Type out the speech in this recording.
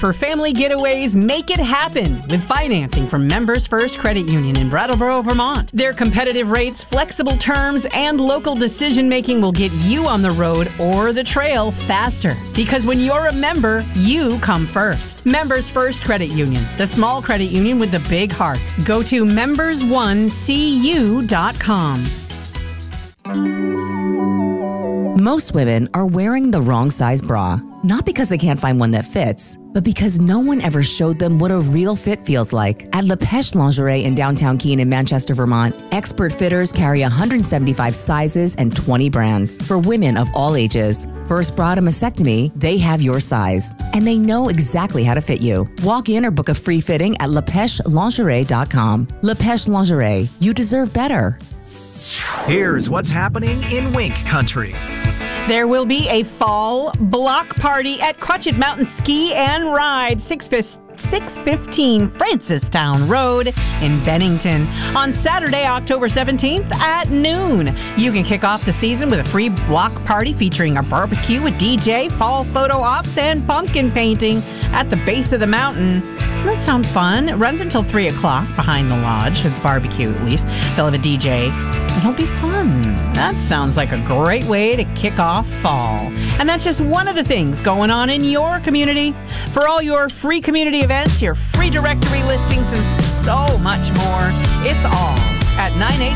for family getaways, make it happen with financing from Members First Credit Union in Brattleboro, Vermont. Their competitive rates, flexible terms, and local decision-making will get you on the road or the trail faster. Because when you're a member, you come first. Members First Credit Union, the small credit union with the big heart. Go to members1cu.com. Most women are wearing the wrong size bra, not because they can't find one that fits, but because no one ever showed them what a real fit feels like. At Le Pêche Lingerie in downtown Keene in Manchester, Vermont, expert fitters carry 175 sizes and 20 brands for women of all ages. First bra to mastectomy, they have your size, and they know exactly how to fit you. Walk in or book a free fitting at lepêchelingerie.com. Le Pêche Lingerie, you deserve better. Here's what's happening in Wink Country. There will be a fall block party at Crutchet Mountain Ski and Ride, 615 Francistown Road in Bennington on Saturday, October 17th at noon. You can kick off the season with a free block party featuring a barbecue, a DJ, fall photo ops, and pumpkin painting at the base of the mountain. That sounds fun. It runs until 3 o'clock behind the lodge, with the barbecue at least. They'll have a DJ. It'll be fun. That sounds like a great way to kick off fall. And that's just one of the things going on in your community. For all your free community events, your free directory listings, and so much more, it's all at 980